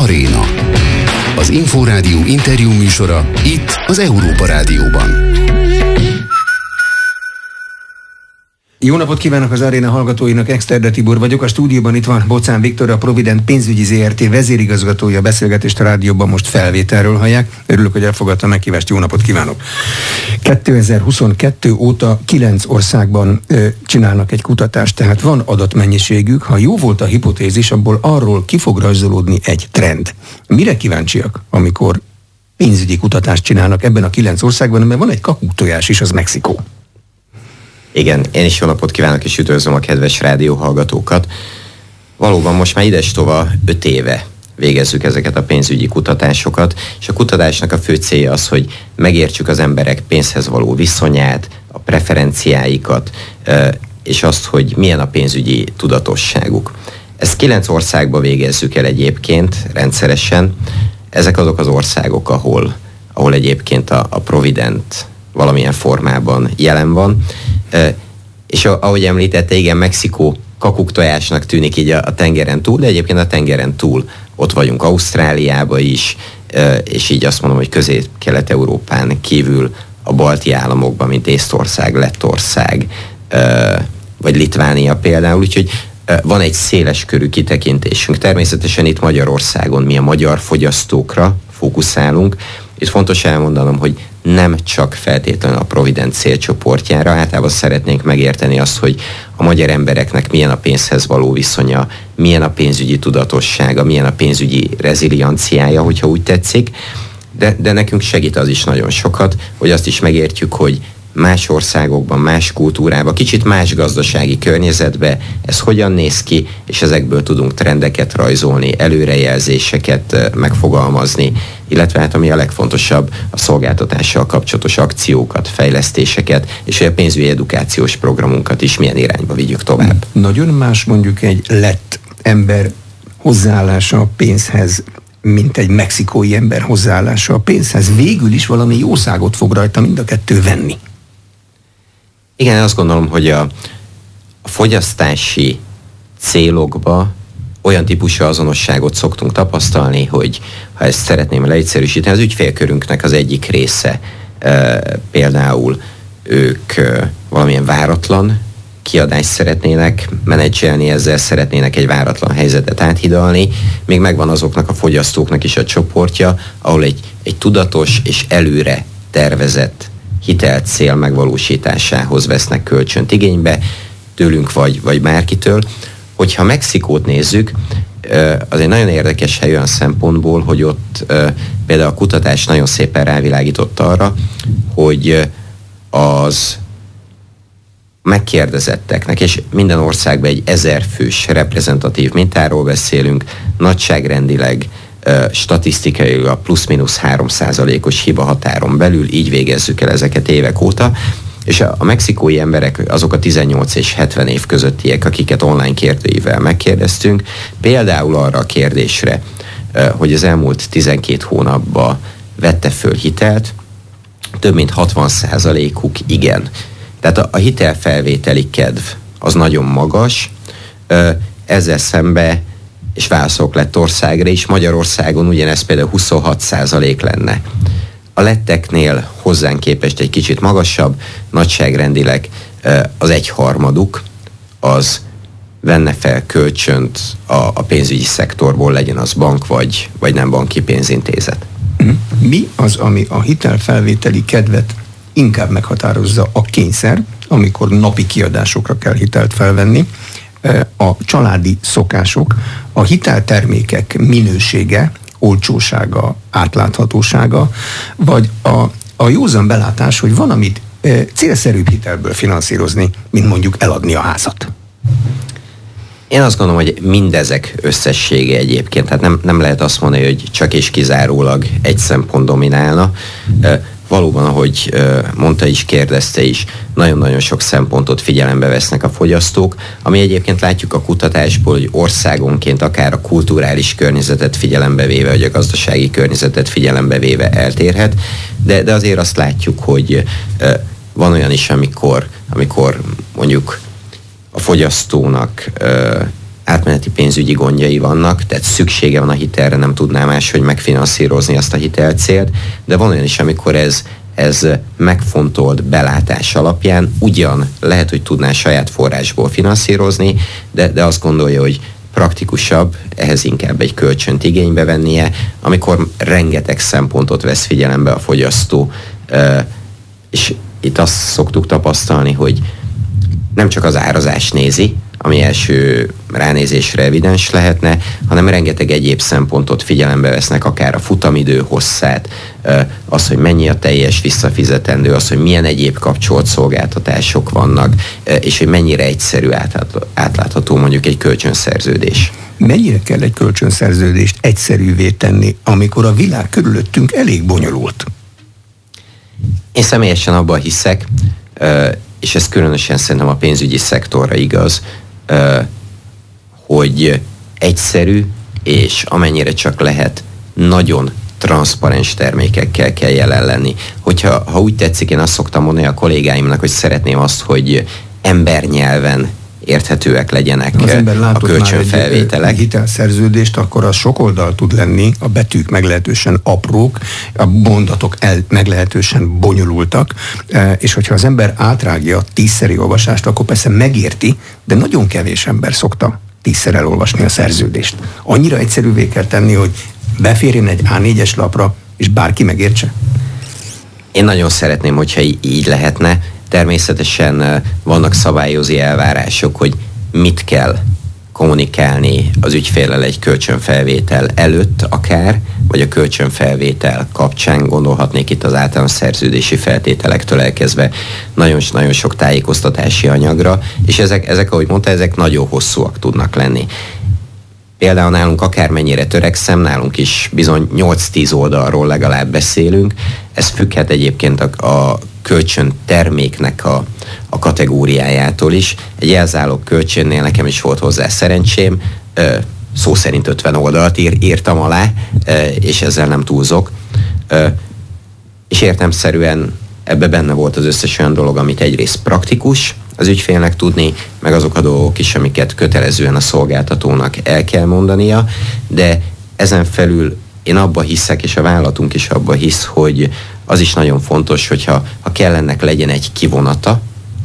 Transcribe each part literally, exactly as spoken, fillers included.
Aréna. Az Inforádió interjú műsora itt az Európa Rádióban. Jó napot kívánok az Aréna hallgatóinak, Exterde Tibor vagyok. A stúdióban itt van Bocán Viktor, a Provident pénzügyi zé er té vezérigazgatója. Beszélgetést a rádióban most felvételről hallják. Örülök, hogy elfogadta a meghívást. Jó napot kívánok! kétezer-huszonkettő óta kilenc országban ö, csinálnak egy kutatást, tehát van adatmennyiségük. Ha jó volt a hipotézis, abból arról ki fog rajzolódni egy trend. Mire kíváncsiak, amikor pénzügyi kutatást csinálnak ebben a kilenc országban, mert van egy kakuktojás is, az Mexikó. Igen, én is jó napot kívánok, és üdvözlöm a kedves rádióhallgatókat. Valóban most már idestova öt éve végezzük ezeket a pénzügyi kutatásokat, és a kutatásnak a fő célja az, hogy megértsük az emberek pénzhez való viszonyát, a preferenciáikat, és azt, hogy milyen a pénzügyi tudatosságuk. Ezt kilenc országba végezzük el egyébként rendszeresen. Ezek azok az országok, ahol, ahol egyébként a, a Provident valamilyen formában jelen van. És ahogy említette, igen, Mexikó kakuktojásnak tűnik így a, a tengeren túl, de egyébként a tengeren túl ott vagyunk Ausztráliába is, és így azt mondom, hogy Közép-Kelet-Európán kívül a balti államokban, mint Észtország, Lettország, vagy Litvánia például, úgyhogy van egy széles körű kitekintésünk. Természetesen itt Magyarországon mi a magyar fogyasztókra fókuszálunk. Itt fontos elmondanom, hogy nem csak feltétlenül a Provident célcsoportjára, általában szeretnénk megérteni azt, hogy a magyar embereknek milyen a pénzhez való viszonya, milyen a pénzügyi tudatossága, milyen a pénzügyi rezilienciája, hogyha úgy tetszik, de, de nekünk segít az is nagyon sokat, hogy azt is megértjük, hogy más országokban, más kultúrában, kicsit más gazdasági környezetben ez hogyan néz ki, és ezekből tudunk trendeket rajzolni, előrejelzéseket megfogalmazni, illetve hát ami a legfontosabb, a szolgáltatással kapcsolatos akciókat, fejlesztéseket, és a pénzügyi edukációs programunkat is milyen irányba vigyük tovább. Nagyon más mondjuk egy lett ember hozzáállása a pénzhez, mint egy mexikói ember hozzáállása a pénzhez. Végül is valami jószágot fog rajta mind a kettő venni. Igen, azt gondolom, hogy a, a fogyasztási célokba olyan típusú azonosságot szoktunk tapasztalni, hogy ha ezt szeretném leegyszerűsíteni, az ügyfélkörünknek az egyik része e, például ők e, valamilyen váratlan kiadást szeretnének menedzselni, ezzel szeretnének egy váratlan helyzetet áthidalni, még megvan azoknak a fogyasztóknak is a csoportja, ahol egy, egy tudatos és előre tervezett hitelt cél megvalósításához vesznek kölcsönt igénybe, tőlünk vagy, vagy bárkitől. Hogyha Mexikót nézzük, az egy nagyon érdekes hely olyan szempontból, hogy ott például a kutatás nagyon szépen rávilágított arra, hogy az megkérdezetteknek, és minden országban egy ezerfős reprezentatív mintáról beszélünk, nagyságrendileg statisztikailag a plusz-minusz három százalékos hiba határon belül, így végezzük el ezeket évek óta, és a, a mexikói emberek azok a tizennyolc és hetven év közöttiek, akiket online kérdőivel megkérdeztünk, például arra a kérdésre, hogy az elmúlt tizenkét hónapban vette föl hitelt, több mint hatvan százalékuk igen. Tehát a, a hitelfelvételi kedv az nagyon magas, ezzel szemben és válaszok Lettországra is, Magyarországon ugyanez például huszonhat százalék lenne. A letteknél hozzánk képest egy kicsit magasabb, nagyságrendileg az egyharmaduk az venne fel kölcsönt a, a pénzügyi szektorból, legyen az bank vagy, vagy nem banki pénzintézet. Mi az, ami a hitelfelvételi kedvet inkább meghatározza? A kényszer, amikor napi kiadásokra kell hitelt felvenni, a családi szokások, a hiteltermékek minősége, olcsósága, átláthatósága, vagy a, a józan belátás, hogy van, amit e, célszerűbb hitelből finanszírozni, mint mondjuk eladni a házat. Én azt gondolom, hogy mindezek összessége egyébként, tehát nem, nem lehet azt mondani, hogy csak és kizárólag egy szempont dominálna. Valóban, ahogy mondta is, kérdezte is, nagyon-nagyon sok szempontot figyelembe vesznek a fogyasztók, ami egyébként látjuk a kutatásból, hogy országonként akár a kulturális környezetet figyelembe véve, vagy a gazdasági környezetet figyelembe véve eltérhet, de, de azért azt látjuk, hogy van olyan is, amikor, amikor mondjuk a fogyasztónak átmeneti pénzügyi gondjai vannak, tehát szüksége van a hitelre, nem tudná máshogy megfinanszírozni azt a hitelcélt, de van olyan is, amikor ez, ez megfontolt belátás alapján ugyan lehet, hogy tudná saját forrásból finanszírozni, de, de azt gondolja, hogy praktikusabb, ehhez inkább egy kölcsönt igénybe vennie, amikor rengeteg szempontot vesz figyelembe a fogyasztó, és itt azt szoktuk tapasztalni, hogy nem csak az árazás nézi, ami első ránézésre evidens lehetne, hanem rengeteg egyéb szempontot figyelembe vesznek, akár a futamidő hosszát, az, hogy mennyi a teljes visszafizetendő, az, hogy milyen egyéb kapcsolt szolgáltatások vannak, és hogy mennyire egyszerű átlátható mondjuk egy kölcsönszerződés. Mennyire kell egy kölcsönszerződést egyszerűvé tenni, amikor a világ körülöttünk elég bonyolult? Én személyesen abban hiszek, és ez különösen szerintem a pénzügyi szektorra igaz, hogy egyszerű, és amennyire csak lehet, nagyon transzparens termékekkel kell jelen lenni. Hogyha ha úgy tetszik, én azt szoktam mondani a kollégáimnak, hogy szeretném azt, hogy embernyelven érthetőek legyenek a kölcsönfelvételek. Egy hitelszerződést, akkor az sok oldal tud lenni, a betűk meglehetősen aprók, a mondatok el, meglehetősen bonyolultak, és hogyha az ember átrágja a tízszeri olvasást, akkor persze megérti, de nagyon kevés ember szokta tízszer elolvasni a szerződést. Annyira egyszerűvé kell tenni, hogy beférjen egy á négyes lapra, és bárki megértse. Én nagyon szeretném, hogyha így lehetne. Természetesen vannak szabályozó elvárások, hogy mit kell kommunikálni az ügyféllel egy kölcsönfelvétel előtt akár, vagy a kölcsönfelvétel kapcsán, gondolhatnék itt az általános szerződési feltételektől elkezdve nagyon-nagyon sok tájékoztatási anyagra, és ezek, ezek, ahogy mondta, ezek nagyon hosszúak tudnak lenni. Például nálunk akármennyire törekszem, nálunk is bizony nyolc-tíz oldalról legalább beszélünk. Ez függhet egyébként a, a kölcsön terméknek a, a kategóriájától is. Egy elzálog kölcsönnél nekem is volt hozzá szerencsém, ö, szó szerint ötven oldalt ír, írtam alá, ö, és ezzel nem túlzok. Ö, és értelemszerűen ebbe benne volt az összes olyan dolog, amit egyrészt praktikus az ügyfélnek tudni, meg azok a dolgok is, amiket kötelezően a szolgáltatónak el kell mondania, de ezen felül én abba hiszek, és a vállalatunk is abba hisz, hogy az is nagyon fontos, hogyha ha kell ennek legyen egy kivonata,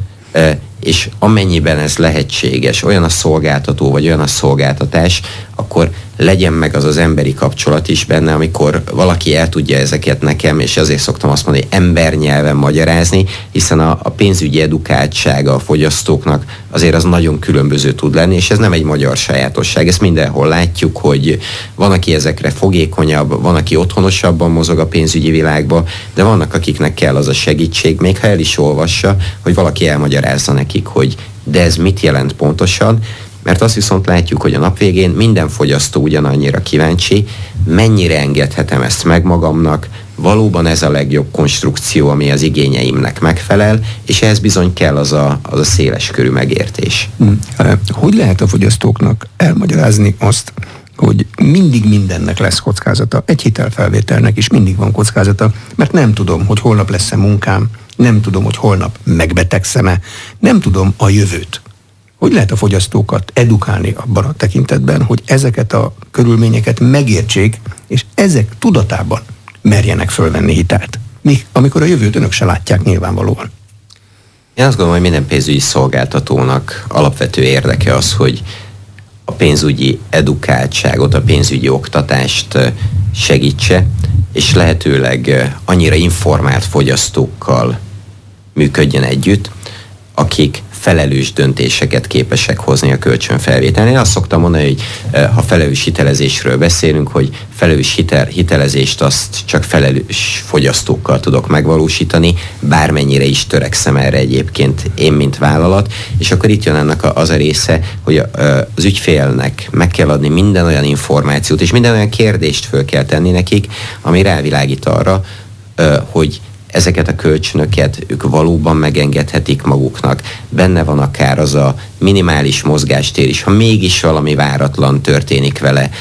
és amennyiben ez lehetséges, olyan a szolgáltató, vagy olyan a szolgáltatás, akkor legyen meg az az emberi kapcsolat is benne, amikor valaki el tudja ezeket nekem, és azért szoktam azt mondani, embernyelven magyarázni, hiszen a, a pénzügyi edukáltsága a fogyasztóknak azért az nagyon különböző tud lenni, és ez nem egy magyar sajátosság, ezt mindenhol látjuk, hogy van, aki ezekre fogékonyabb, van, aki otthonosabban mozog a pénzügyi világba, de vannak, akiknek kell az a segítség, még ha el is olvassa, hogy valaki elmagyarázza nekik, hogy de ez mit jelent pontosan, mert azt viszont látjuk, hogy a nap végén minden fogyasztó ugyanannyira kíváncsi, mennyire engedhetem ezt meg magamnak, valóban ez a legjobb konstrukció, ami az igényeimnek megfelel, és ehhez bizony kell az a, az a széles körű megértés. Hogy lehet a fogyasztóknak elmagyarázni azt, hogy mindig mindennek lesz kockázata, egy hitelfelvételnek is mindig van kockázata, mert nem tudom, hogy holnap lesz-e munkám, nem tudom, hogy holnap megbetegszem-e, nem tudom a jövőt. Hogy lehet a fogyasztókat edukálni abban a tekintetben, hogy ezeket a körülményeket megértsék, és ezek tudatában merjenek fölvenni hitelt? Mi, amikor a jövőt önök se látják nyilvánvalóan. Én azt gondolom, hogy minden pénzügyi szolgáltatónak alapvető érdeke az, hogy a pénzügyi edukáltságot, a pénzügyi oktatást segítse, és lehetőleg annyira informált fogyasztókkal működjön együtt, akik felelős döntéseket képesek hozni a kölcsönfelvételnél. Én azt szoktam mondani, hogy ha felelős hitelezésről beszélünk, hogy felelős hitel, hitelezést azt csak felelős fogyasztókkal tudok megvalósítani, bármennyire is törekszem erre egyébként én, mint vállalat, és akkor itt jön ennek az a része, hogy az ügyfélnek meg kell adni minden olyan információt, és minden olyan kérdést föl kell tenni nekik, ami rávilágít arra, hogy ezeket a kölcsönöket ők valóban megengedhetik maguknak. Benne van akár az a minimális mozgástér is, ha mégis valami váratlan történik vele,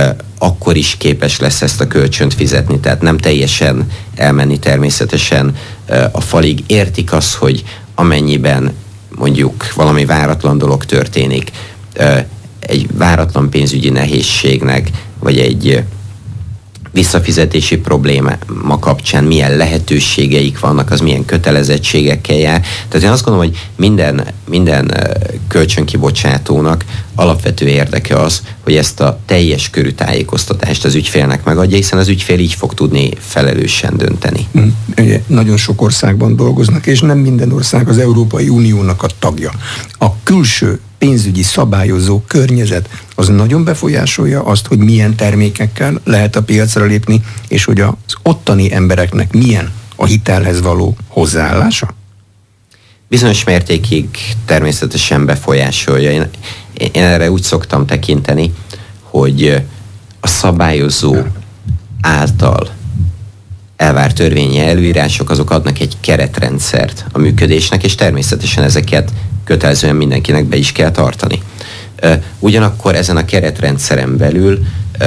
akkor is képes lesz ezt a kölcsönt fizetni, tehát nem teljesen elmenni természetesen a falig. Értik azt, hogy amennyiben mondjuk valami váratlan dolog történik, egy váratlan pénzügyi nehézségnek, vagy egy visszafizetési probléma kapcsán milyen lehetőségeik vannak, az milyen kötelezettségekkel jár. Tehát én azt gondolom, hogy minden, minden kölcsönkibocsátónak alapvető érdeke az, hogy ezt a teljes körű tájékoztatást az ügyfélnek megadja, hiszen az ügyfél így fog tudni felelősen dönteni. Ugye, nagyon sok országban dolgoznak, és nem minden ország az Európai Uniónak a tagja. A külső pénzügyi szabályozó környezet az nagyon befolyásolja azt, hogy milyen termékekkel lehet a piacra lépni, és hogy az ottani embereknek milyen a hitelhez való hozzáállása? Bizonyos mértékig természetesen befolyásolja. Én, én erre úgy szoktam tekinteni, hogy a szabályozó által elvárt törvényi előírások azok adnak egy keretrendszert a működésnek, és természetesen ezeket kötelezően mindenkinek be is kell tartani. Ugyanakkor ezen a keretrendszeren belül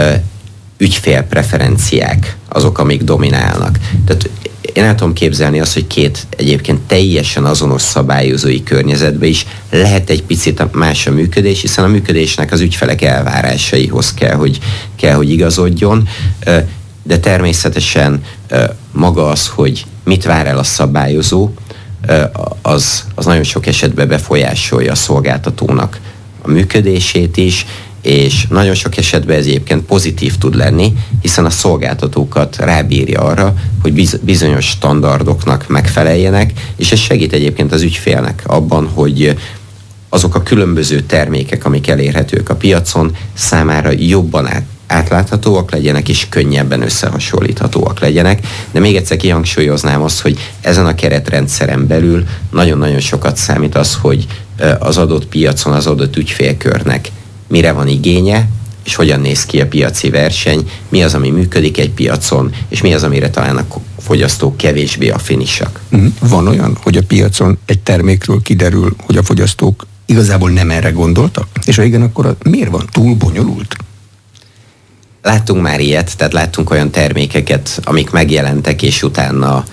ügyfélpreferenciák azok, amik dominálnak. Tehát én el tudom képzelni azt, hogy két egyébként teljesen azonos szabályozói környezetben is lehet egy picit más a működés, hiszen a működésnek az ügyfelek elvárásaihoz kell, hogy, kell, hogy igazodjon, de természetesen maga az, hogy mit vár el a szabályozó, az, az nagyon sok esetben befolyásolja a szolgáltatónak a működését is, és nagyon sok esetben ez egyébként pozitív tud lenni, hiszen a szolgáltatókat rábírja arra, hogy bizonyos standardoknak megfeleljenek, és ez segít egyébként az ügyfélnek abban, hogy azok a különböző termékek, amik elérhetők a piacon, számára jobban át, átláthatóak legyenek, és könnyebben összehasonlíthatóak legyenek. De még egyszer kihangsúlyoznám azt, hogy ezen a keretrendszeren belül nagyon-nagyon sokat számít az, hogy az adott piacon, az adott ügyfélkörnek mire van igénye, és hogyan néz ki a piaci verseny, mi az, ami működik egy piacon, és mi az, amire talán a fogyasztók kevésbé affinisak. Van olyan, hogy a piacon egy termékről kiderül, hogy a fogyasztók igazából nem erre gondoltak? És ha igen, akkor miért van túl bonyolult? Láttunk már ilyet, tehát láttunk olyan termékeket, amik megjelentek, és utána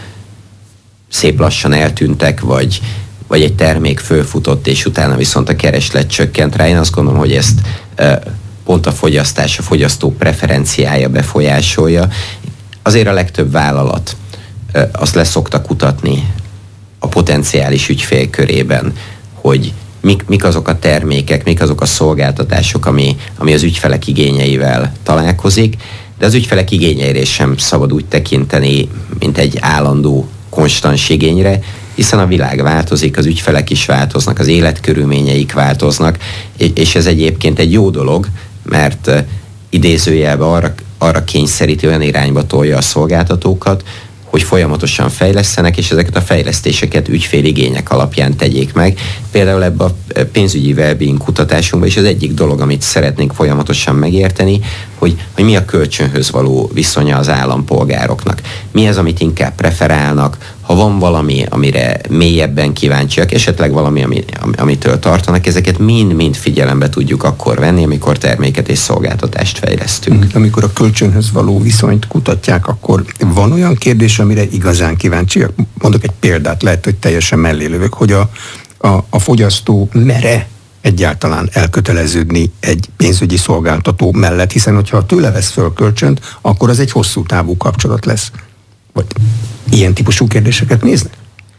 szép lassan eltűntek, vagy, vagy egy termék fölfutott, és utána viszont a kereslet csökkent rá. Én azt gondolom, hogy ezt e, pont a fogyasztás, a fogyasztó preferenciája befolyásolja. Azért a legtöbb vállalat e, azt leszokta kutatni a potenciális ügyfél körében, hogy Mik, mik azok a termékek, mik azok a szolgáltatások, ami, ami az ügyfelek igényeivel találkozik, de az ügyfelek igényeire sem szabad úgy tekinteni, mint egy állandó, konstans igényre, hiszen a világ változik, az ügyfelek is változnak, az életkörülményeik változnak, és ez egyébként egy jó dolog, mert idézőjelben arra, arra kényszeríti, olyan irányba tolja a szolgáltatókat, hogy folyamatosan fejlesztenek, és ezeket a fejlesztéseket ügyféligények alapján tegyék meg. Például ebben a pénzügyi wellbeing kutatásunkban is az egyik dolog, amit szeretnénk folyamatosan megérteni, hogy, hogy mi a kölcsönhöz való viszonya az állampolgároknak. Mi az, amit inkább preferálnak, ha van valami, amire mélyebben kíváncsiak, esetleg valami, ami, amitől tartanak, ezeket mind-mind figyelembe tudjuk akkor venni, amikor terméket és szolgáltatást fejlesztünk. Amikor a kölcsönhöz való viszonyt kutatják, akkor van olyan kérdés, amire igazán kíváncsiak? Mondok egy példát, lehet, hogy teljesen mellélövök, hogy a, a, a fogyasztó mere egyáltalán elköteleződni egy pénzügyi szolgáltató mellett, hiszen hogyha tőle vesz föl kölcsönt, akkor az egy hosszú távú kapcsolat lesz. Vagy ilyen típusú kérdéseket néznek?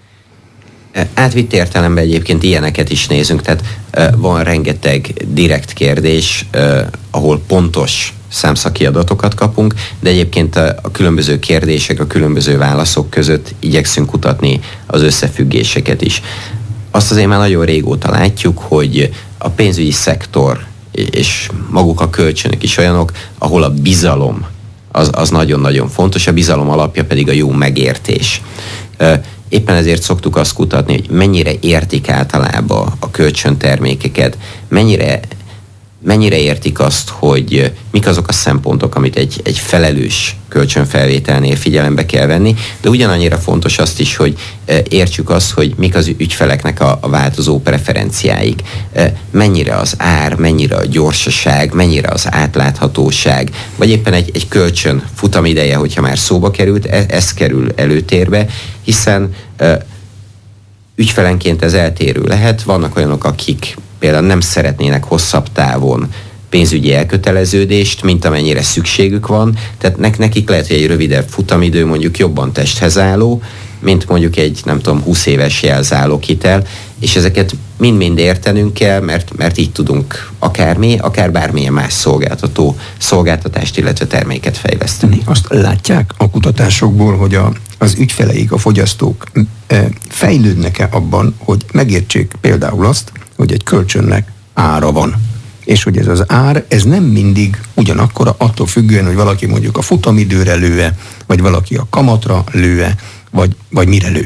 Átvitt értelemben egyébként ilyeneket is nézünk, tehát van rengeteg direkt kérdés, ahol pontos számszaki adatokat kapunk, de egyébként a, a különböző kérdések, a különböző válaszok között igyekszünk kutatni az összefüggéseket is. Azt azért már nagyon régóta látjuk, hogy a pénzügyi szektor és maguk a kölcsönök is olyanok, ahol a bizalom az, az nagyon-nagyon fontos, a bizalom alapja pedig a jó megértés. Éppen ezért szoktuk azt kutatni, hogy mennyire értik általában a kölcsöntermékeket, mennyire, mennyire értik azt, hogy mik azok a szempontok, amit egy, egy felelős kölcsönfelvételnél figyelembe kell venni, de ugyanannyira fontos azt is, hogy értsük azt, hogy mik az ügyfeleknek a, a változó preferenciáik. Mennyire az ár, mennyire a gyorsaság, mennyire az átláthatóság, vagy éppen egy, egy kölcsön futamideje, hogyha már szóba került, ez kerül előtérbe, hiszen ügyfelenként ez eltérő lehet. Vannak olyanok, akik például nem szeretnének hosszabb távon pénzügyi elköteleződést, mint amennyire szükségük van, tehát nekik lehet, hogy egy rövidebb futamidő mondjuk jobban testhez álló, mint mondjuk egy, nem tudom, húsz éves jelzáloghitel, és ezeket mind-mind értenünk kell, mert, mert így tudunk akármi, akár bármilyen más szolgáltató szolgáltatást, illetve terméket fejleszteni. Azt látják a kutatásokból, hogy a, az ügyfeleik, a fogyasztók e, fejlődnek-e abban, hogy megértsék például azt, hogy egy kölcsönnek ára van. És hogy ez az ár, ez nem mindig ugyanakkora, attól függően, hogy valaki mondjuk a futamidőre lő-e, vagy valaki a kamatra lő-e, vagy, vagy mire lő.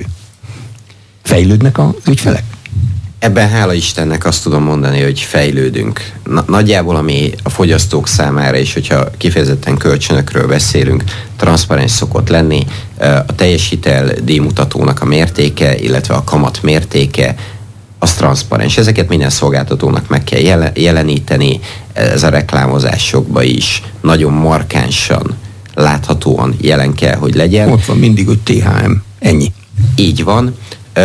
Fejlődnek az ügyfelek? Ebben hála Istennek azt tudom mondani, hogy fejlődünk. Na, nagyjából ami a fogyasztók számára is, hogyha kifejezetten kölcsönökről beszélünk, transzparens szokott lenni, a teljes hitel díjmutatónak a mértéke, illetve a kamat mértéke, az transzparens. Ezeket minden szolgáltatónak meg kell jeleníteni, ez a reklámozásokban is nagyon markánsan, láthatóan jelen kell, hogy legyen. Ott van mindig, hogy té há em, ennyi. Így van.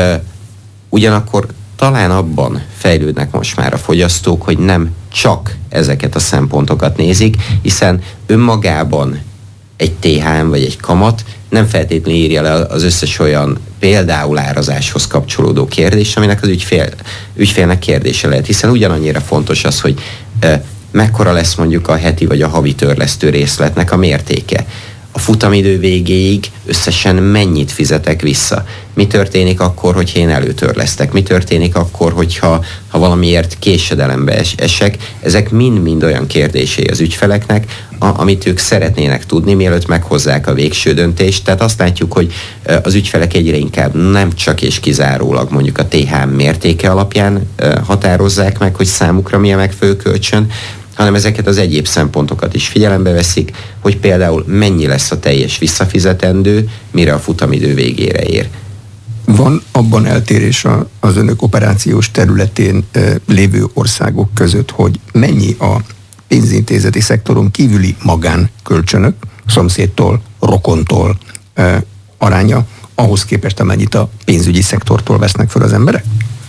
Ugyanakkor talán abban fejlődnek most már a fogyasztók, hogy nem csak ezeket a szempontokat nézik, hiszen önmagában egy té há em vagy egy kamat nem feltétlenül írja le az összes olyan például árazáshoz kapcsolódó kérdés, aminek az ügyfél, ügyfélnek kérdése lehet, hiszen ugyanannyira fontos az, hogy e, mekkora lesz mondjuk a heti vagy a havi törlesztő részletnek a mértéke. A futamidő végéig összesen mennyit fizetek vissza? Mi történik akkor, hogyha én előtörlesztek? Mi történik akkor, hogyha ha valamiért késedelembe es- esek? Ezek mind-mind olyan kérdései az ügyfeleknek, a, amit ők szeretnének tudni, mielőtt meghozzák a végső döntést. Tehát azt látjuk, hogy az ügyfelek egyre inkább nem csak és kizárólag mondjuk a té há em mértéke alapján határozzák meg, hogy számukra mi a megfelelő kölcsön, hanem ezeket az egyéb szempontokat is figyelembe veszik, hogy például mennyi lesz a teljes visszafizetendő, mire a futamidő végére ér. Van abban eltérés az önök operációs területén lévő országok között, hogy mennyi a pénzintézeti szektoron kívüli magánkölcsönök, szomszédtól, rokontól aránya, ahhoz képest amennyit a pénzügyi szektortól vesznek fel az emberek?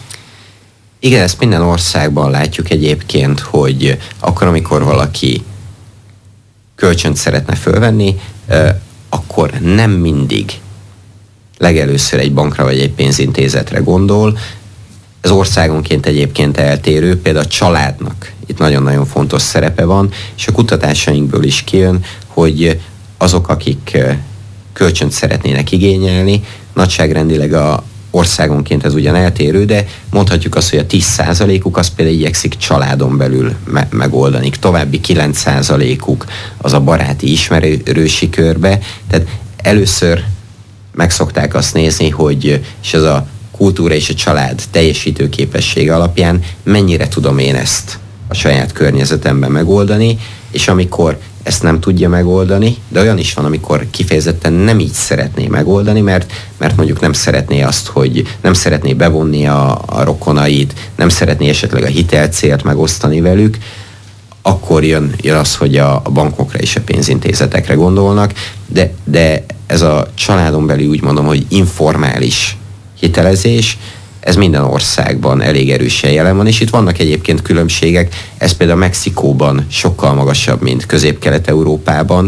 Igen, ezt minden országban látjuk egyébként, hogy akkor, amikor valaki kölcsönt szeretne fölvenni, akkor nem mindig legelőször egy bankra vagy egy pénzintézetre gondol. Ez országonként egyébként eltérő, például a családnak itt nagyon-nagyon fontos szerepe van, és a kutatásainkból is kijön, hogy azok, akik kölcsönt szeretnének igényelni, nagyságrendileg a országonként ez ugyan eltérő, de mondhatjuk azt, hogy a tíz százalékuk az például igyekszik családon belül me- megoldani. További kilenc százalékuk az a baráti ismerősi körbe. Tehát először meg szokták azt nézni, hogy és ez a kultúra és a család teljesítőképessége alapján mennyire tudom én ezt a saját környezetemben megoldani, és amikor ezt nem tudja megoldani, de olyan is van, amikor kifejezetten nem így szeretné megoldani, mert, mert mondjuk nem szeretné azt, hogy nem szeretné bevonni a, a rokonait, nem szeretné esetleg a hitelcélt megosztani velük, akkor jön, jön az, hogy a, a bankokra és a pénzintézetekre gondolnak, de, de ez a családon belül úgy mondom, hogy informális hitelezés, ez minden országban elég erősen jelen van, és itt vannak egyébként különbségek, ez például Mexikóban sokkal magasabb, mint Közép-Kelet-Európában,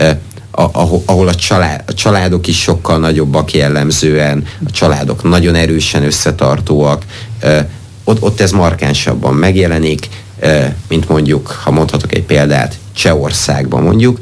ahol a, család, a családok is sokkal nagyobbak jellemzően, a családok nagyon erősen összetartóak, ott, ott ez markánsabban megjelenik, mint mondjuk, ha mondhatok egy példát, Csehországban mondjuk,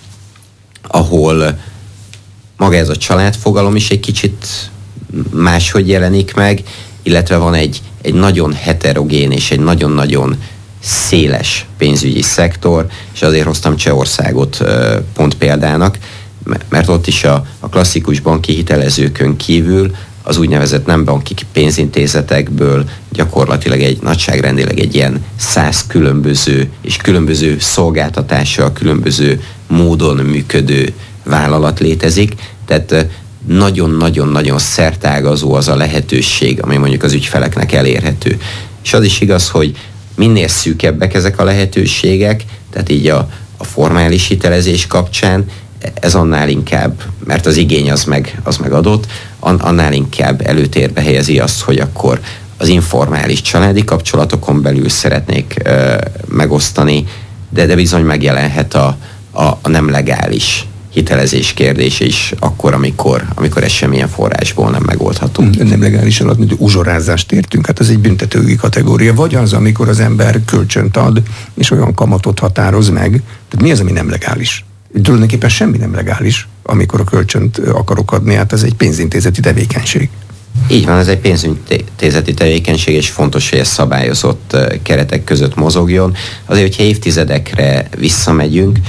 ahol maga ez a családfogalom is egy kicsit máshogy jelenik meg, illetve van egy, egy nagyon heterogén és egy nagyon-nagyon széles pénzügyi szektor, és azért hoztam Csehországot pont példának, mert ott is a, a klasszikus banki hitelezőkön kívül az úgynevezett nem banki pénzintézetekből gyakorlatilag egy nagyságrendileg egy ilyen száz különböző és különböző szolgáltatással, különböző módon működő vállalat létezik, tehát nagyon-nagyon-nagyon szertágazó az a lehetőség, ami mondjuk az ügyfeleknek elérhető. És az is igaz, hogy minél szűkebbek ezek a lehetőségek, tehát így a, a formális hitelezés kapcsán, ez annál inkább, mert az igény az meg, az meg adott, annál inkább előtérbe helyezi azt, hogy akkor az informális családi kapcsolatokon belül szeretnék ö, megosztani, de, de bizony megjelenhet a, a, a nem legális hitelezés kérdése is akkor, amikor, amikor ez semmilyen forrásból nem megoldható. Nem legális alatt, mint uzsorázást értünk, hát ez egy büntetőjogi kategória. Vagy az, amikor az ember kölcsönt ad, és olyan kamatot határoz meg. Tehát mi az, ami nem legális? Tulajdonképpen semmi nem legális, amikor a kölcsönt akarok adni, hát ez egy pénzintézeti tevékenység. Így van, ez egy pénzintézeti tevékenység, és fontos, hogy ez szabályozott keretek között mozogjon. Azért, hogyha évtizedekre visszamegyünk,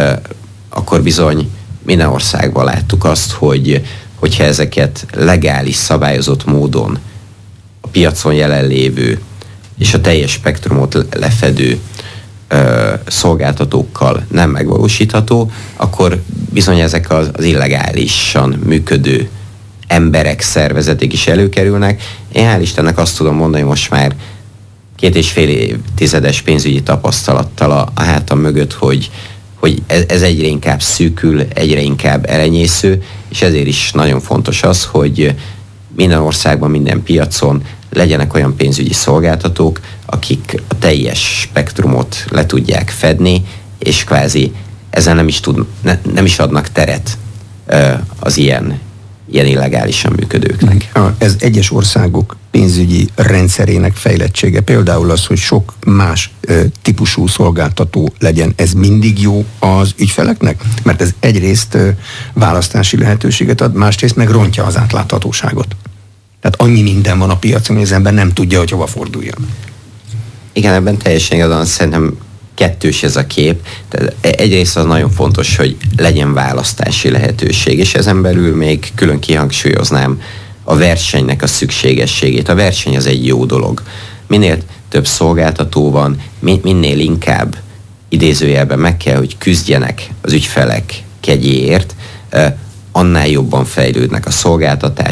akkor bizony minden országban láttuk azt, hogy hogyha ezeket legális, szabályozott módon a piacon jelenlévő és a teljes spektrumot lefedő ö, szolgáltatókkal nem megvalósítható, akkor bizony ezek az, az illegálisan működő emberek, szervezetek is előkerülnek. Én hál' Istennek azt tudom mondani, most már két és fél évtizedes pénzügyi tapasztalattal a, a hátam mögött, hogy hogy ez, ez egyre inkább szűkül, egyre inkább elenyésző, és ezért is nagyon fontos az, hogy minden országban, minden piacon legyenek olyan pénzügyi szolgáltatók, akik a teljes spektrumot le tudják fedni, és kvázi ezen nem is, tud, ne, nem is adnak teret az ilyen, ilyen illegálisan működőknek. Ez egyes országok pénzügyi rendszerének fejlettsége, például az, hogy sok más ö, típusú szolgáltató legyen, ez mindig jó az ügyfeleknek? Mert ez egyrészt ö, választási lehetőséget ad, másrészt meg rontja az átláthatóságot. Tehát annyi minden van a piacon, hogy az ember nem tudja, hogy hova forduljon. Igen, ebben teljesen igazán szerintem kettős ez a kép. Tehát egyrészt az nagyon fontos, hogy legyen választási lehetőség, és ezen belül még külön kihangsúlyoznám a versenynek a szükségességét. A verseny az egy jó dolog. Minél több szolgáltató van, minél inkább idézőjelben meg kell, hogy küzdjenek az ügyfelek kegyéért, annál jobban fejlődnek a szolgáltatások,